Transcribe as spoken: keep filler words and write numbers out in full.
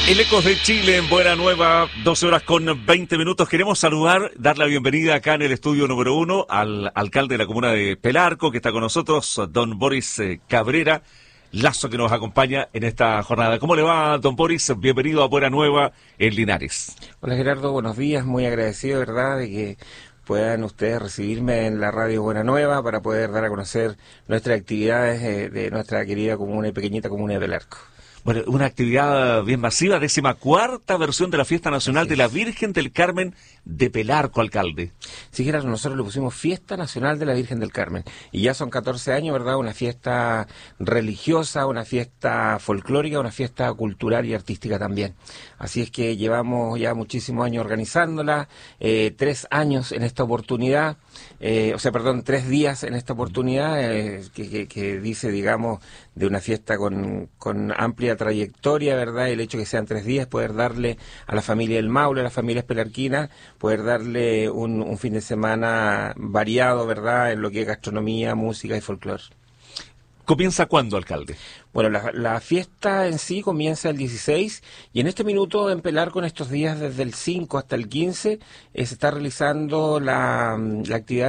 El Ecos de Chile en Buena Nueva, doce horas con veinte minutos. Queremos saludar, dar la bienvenida acá en el estudio número uno al alcalde de la comuna de Pelarco, que está con nosotros, don Boris Cabrera Lazo, que nos acompaña en esta jornada. ¿Cómo le va, don Boris? Bienvenido a Buena Nueva en Linares. Hola Gerardo, buenos días, muy agradecido, ¿verdad?, de que puedan ustedes recibirme en la radio Buena Nueva para poder dar a conocer nuestras actividades eh, de nuestra querida comuna y pequeñita comuna de Pelarco. Bueno, una actividad bien masiva, décima cuarta versión de la Fiesta Nacional de la Virgen del Carmen de Pelarco, alcalde. Sí, Gerardo, nosotros le pusimos Fiesta Nacional de la Virgen del Carmen. Y ya son catorce años, ¿verdad? Una fiesta religiosa, una fiesta folclórica, una fiesta cultural y artística también. Así es que llevamos ya muchísimos años organizándola, eh, tres años en esta oportunidad, eh, o sea, perdón, tres días en esta oportunidad, eh, que, que, que dice, digamos, de una fiesta con, con amplia trayectoria, ¿verdad? El hecho que sean tres días, poder darle a la familia del Maule, a las familias pelarquinas, poder darle un, un fin de semana variado, ¿verdad?, en lo que es gastronomía, música y folclore. ¿Comienza cuándo, alcalde? Bueno, la, la fiesta en sí comienza el dieciséis y en este minuto en Pelarco, en estos días desde el cinco hasta el quince, eh, se está realizando la, la actividad